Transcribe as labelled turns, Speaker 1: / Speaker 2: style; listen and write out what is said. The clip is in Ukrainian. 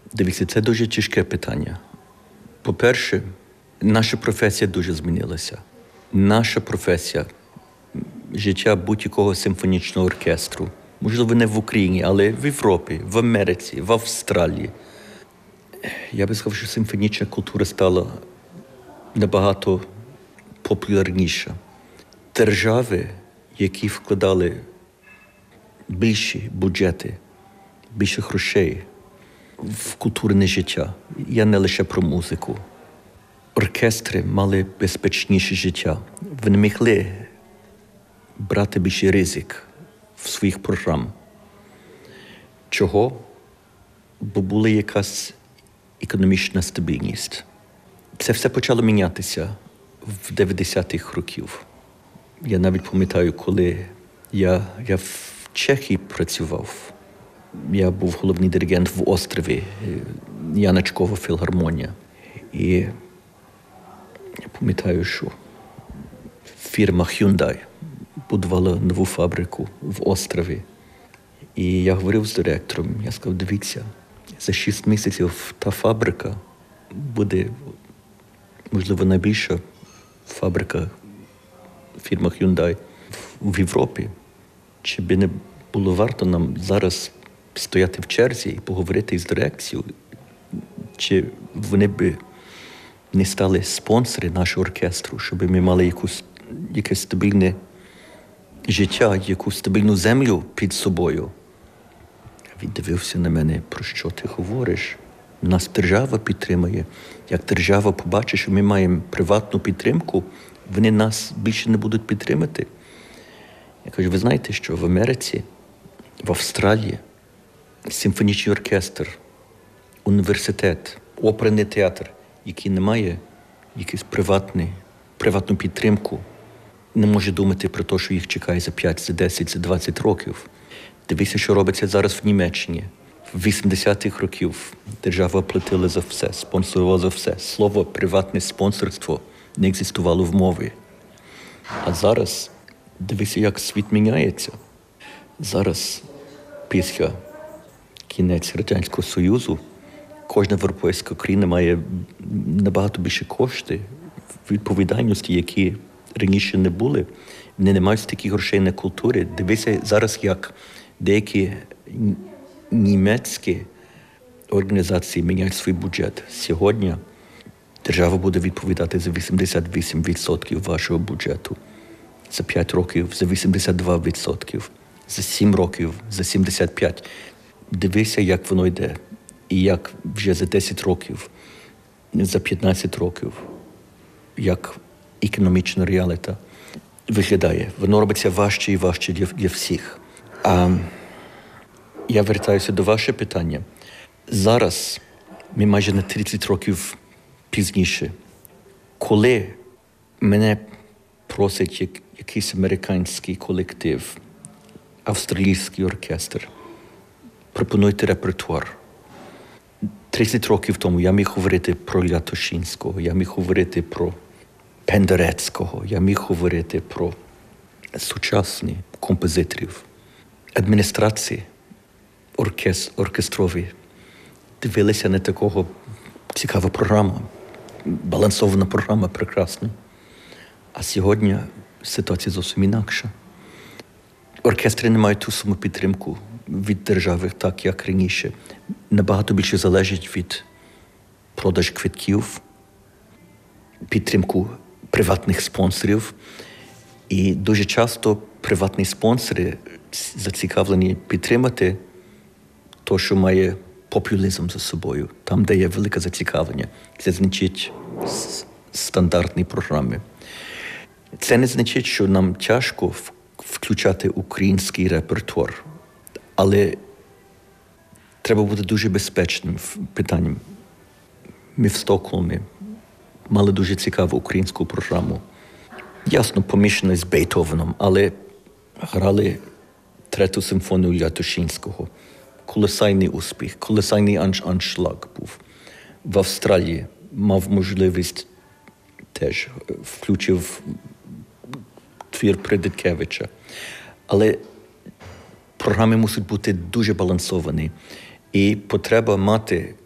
Speaker 1: Дивіться, це дуже тяжке питання. По-перше, наша професія дуже змінилася. Наша професія, життя будь-якого симфонічного оркестру, можливо, не в Україні, але в Європі, в Америці, в Австралії. Я би сказав, що симфонічна культура стала набагато популярніша. Держави, які вкладали більші бюджети, більше грошей в культурне життя. Я не лише про музику. Оркестри мали безпечніше життя. Вони могли брати більший ризик в своїх програмах. Чого? Бо була якась економічна стабільність. Це все почало мінятися в 90-х років. Я навіть пам'ятаю, коли я в Чехії працював. Я був головний диригент в Острові, Яночкова філармонія. І я пам'ятаю, що фірма Hyundai будувала нову фабрику в Острові. І я говорив з директором, я сказав, дивіться, за 6 місяців та фабрика буде, можливо, найбільша фабрика фірма Hyundai в Європі. Чи би не було варто нам зараз стояти в черзі і поговорити із дирекцією, чи вони би не стали спонсори нашого оркестру, щоб ми мали якесь стабільне життя, якусь стабільну землю під собою. Він дивився на мене, про що ти говориш? Нас держава підтримує. Як держава побачить, що ми маємо приватну підтримку, вони нас більше не будуть підтримати. Я кажу, ви знаєте, що в Америці, в Австралії симфонічний оркестр, університет, оперний театр, який не має якусь приватну підтримку, не може думати про те, що їх чекає за 5, за 10, за 20 років. Дивіться, що робиться зараз в Німеччині. В 80-х років держава платила за все, спонсорувала за все. Слово «приватне спонсорство» не екзистувало в мові. А зараз, дивіться, як світ міняється. Зараз, після кінець Радянського Союзу, кожна європейська країна має набагато більше кошти, відповідальності, які раніше не були. Вони не мають стільки грошей на культурі. Дивіться зараз, як деякі німецькі організації міняють свій бюджет. Сьогодні держава буде відповідати за 88% вашого бюджету. За 5 років за 82%. За 7 років за 75%. Дивися, як воно йде. І як вже за 10 років, за 15 років, як економічна реаліта виглядає. Воно робиться важче і важче для всіх. А я вертаюся до вашого питання. Зараз ми майже на 30 років пізніше. Коли мене просить якийсь американський колектив, австралійський оркестр, пропонуйте репертуар. 30 років тому я міг говорити про Лятошинського, я міг говорити про Пендерецького, я міг говорити про сучасних композиторів. Адміністрації оркестрові дивилися на такого цікава програма, балансована програма, прекрасна. А сьогодні ситуація зовсім інакша. Оркестри не мають ту саму підтримку від держави, так як раніше. Набагато більше залежить від продажу квитків, підтримку приватних спонсорів. І дуже часто приватні спонсори зацікавлені підтримати те, що має популізм за собою, там, де є велике зацікавлення. Це значить стандартні програми. Це не значить, що нам тяжко включати український репертуар, але треба бути дуже безпечним питанням. Ми в Стокгольмі мали дуже цікаву українську програму. Ясно, помішана з Бетховеном, але грали третю симфонію Лятошинського. Колосальний успіх, колосальний аншлаг був. В Австралії мав можливість теж, включив твір Придиткевича. Але програми мусять бути дуже балансовані. І потреба мати